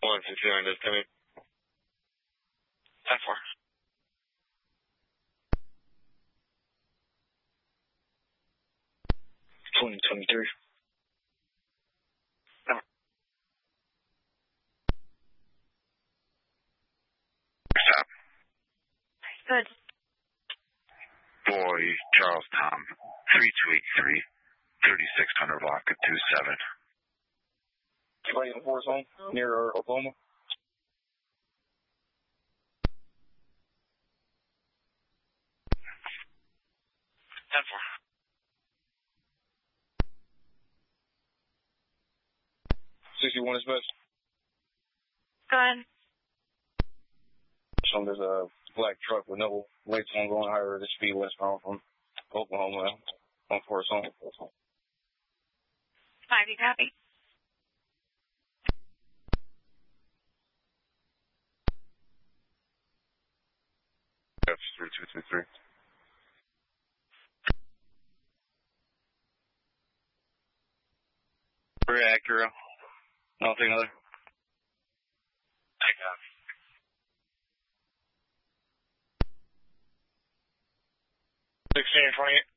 169 is coming. 10-4. 2023. Stop. Good. Boy, Charles Tom, 3283, 3600 block at 27. Anybody in the force home near Oklahoma? Ten-4. 61 is best. Go ahead. So there's a black truck with no lights on going higher at the speed westbound from Oklahoma on Forest Home. 5, you copy? F3223. Very accurate. Nothing other. Take off. 16 and 28.